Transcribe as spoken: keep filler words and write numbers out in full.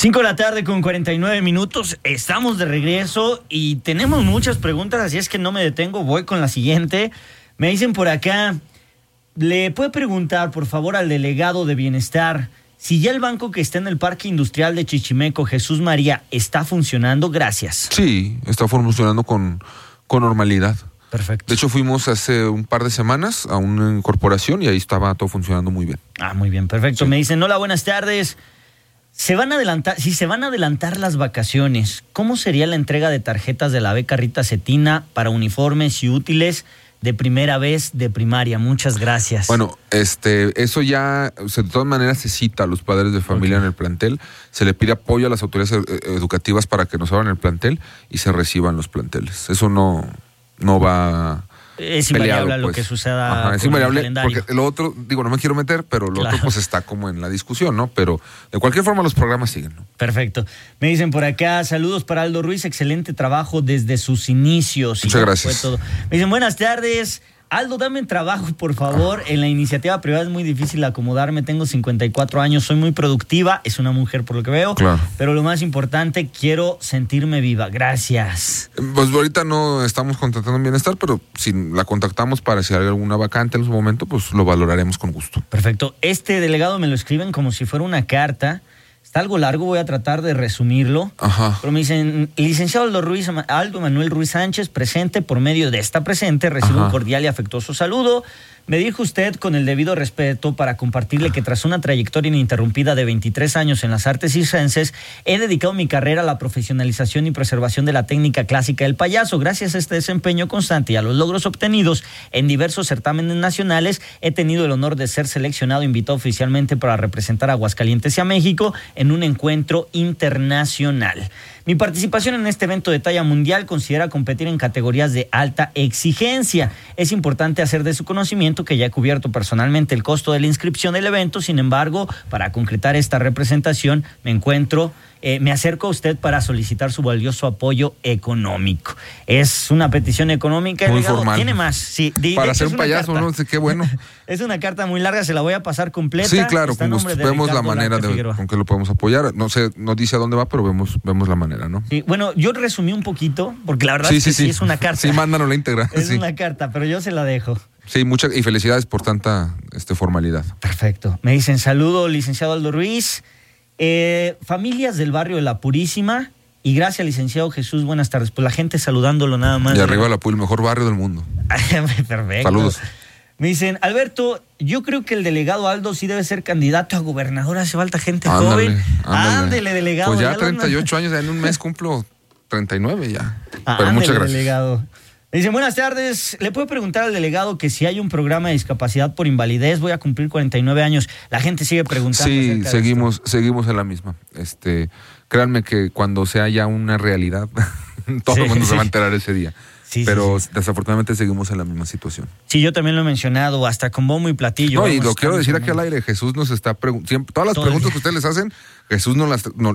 cinco de la tarde con cuarenta y nueve minutos, estamos de regreso y tenemos muchas preguntas, así es que no me detengo, voy con la siguiente. Me dicen por acá, ¿le puede preguntar por favor al delegado de Bienestar si ya el banco que está en el Parque Industrial de Chichimeco, Jesús María, está funcionando? Gracias. Sí, está funcionando con, con normalidad. Perfecto. De hecho, fuimos hace un par de semanas a una incorporación y ahí estaba todo funcionando muy bien. Ah, muy bien, perfecto. Sí. Me dicen, hola, buenas tardes. Se van a adelantar, si se van a adelantar las vacaciones, ¿cómo sería la entrega de tarjetas de la beca Rita Cetina para uniformes y útiles de primera vez de primaria? Muchas gracias. Bueno, este, eso ya, o sea, de todas maneras se cita a los padres de familia okay. en el plantel, se le pide apoyo a las autoridades educativas para que nos abran el plantel y se reciban los planteles. Eso no, no va... Es invariable peleado, a lo pues. que suceda. Ajá, es invariable porque lo otro, digo, no me quiero meter, pero lo claro. otro pues está como en la discusión, ¿no? Pero de cualquier forma los programas siguen, ¿no? Perfecto. Me dicen por acá, saludos para Aldo Ruiz, excelente trabajo desde sus inicios. Muchas gracias. Fue todo. Me dicen, buenas tardes. Aldo, dame trabajo, por favor. En la iniciativa privada es muy difícil acomodarme. Tengo cincuenta y cuatro años, soy muy productiva. Es una mujer por lo que veo. Claro. Pero lo más importante, quiero sentirme viva. Gracias. Pues ahorita no estamos contratando en Bienestar, pero si la contactamos para si hay alguna vacante en su momento, pues lo valoraremos con gusto. Perfecto. Este delegado me lo escriben como si fuera una carta. Está algo largo, voy a tratar de resumirlo. Ajá. Pero me dicen, licenciado Aldo Ruiz, Aldo Manuel Ruiz Sánchez, presente, por medio de esta presente, recibo Ajá. un cordial y afectuoso saludo. Me dijo usted con el debido respeto para compartirle que tras una trayectoria ininterrumpida de veintitrés años en las artes circenses, he dedicado mi carrera a la profesionalización y preservación de la técnica clásica del payaso. Gracias a este desempeño constante y a los logros obtenidos en diversos certámenes nacionales, he tenido el honor de ser seleccionado e invitado oficialmente para representar a Aguascalientes y a México en un encuentro internacional. Mi participación en este evento de talla mundial considera competir en categorías de alta exigencia. Es importante hacer de su conocimiento que ya he cubierto personalmente el costo de la inscripción del evento. Sin embargo, para concretar esta representación, me encuentro, eh, me acerco a usted para solicitar su valioso apoyo económico. Es una petición económica. Muy legado, formal. Tiene más. Sí, de, para de ser un payaso, ¿no? Qué bueno. Es una carta muy larga, se la voy a pasar completa. Sí, claro, con gusto. Vemos la manera de, con que lo podemos apoyar. No sé, no dice a dónde va, pero vemos, vemos la manera, ¿no? Sí, bueno, yo resumí un poquito, porque la verdad sí, es que sí, sí, sí es una carta. Sí, mándanos la íntegra. Es sí. una carta, pero yo se la dejo. Sí, muchas y felicidades por tanta este, formalidad. Perfecto. Me dicen, saludo, licenciado Aldo Ruiz. Eh, familias del barrio de La Purísima. Y gracias, licenciado Jesús, buenas tardes. Pues la gente saludándolo nada más. Y arriba La Purísima, el mejor barrio del mundo. Perfecto. Saludos. Me dicen, Alberto, yo creo que el delegado Aldo sí debe ser candidato a gobernador. Hace falta gente ándale, joven. Ándale, ándele, delegado. Pues ya, ya treinta y ocho lo... años, ya en un mes cumplo treinta y nueve ya. Ah, Pero ándele, muchas gracias. Delegado. Me dicen, buenas tardes. ¿Le puedo preguntar al delegado que si hay un programa de discapacidad por invalidez? Voy a cumplir cuarenta y nueve años. La gente sigue preguntando. Sí, seguimos, seguimos en la misma. Este, créanme que cuando sea ya una realidad, todo sí, el mundo sí. se va a enterar ese día. Sí, Pero sí, sí. desafortunadamente seguimos en la misma situación. Sí, yo también lo he mencionado, hasta con bombo y platillo. No, y lo quiero decir aquí al aire, Jesús nos está preguntando, todas las Todo preguntas que ustedes les hacen, Jesús nos las, no,